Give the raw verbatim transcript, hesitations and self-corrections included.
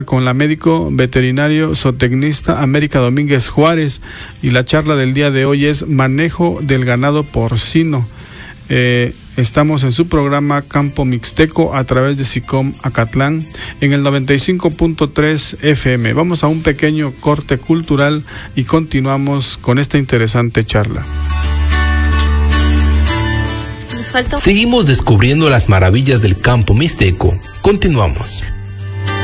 con la médico veterinario zootecnista América Domínguez Juárez, y la charla del día de hoy es manejo del ganado porcino. Eh, estamos en su programa Campo Mixteco a través de SICOM Acatlán en el noventa y cinco punto tres F M. Vamos a un pequeño corte cultural y continuamos con esta interesante charla. Seguimos descubriendo las maravillas del campo mixteco. Continuamos.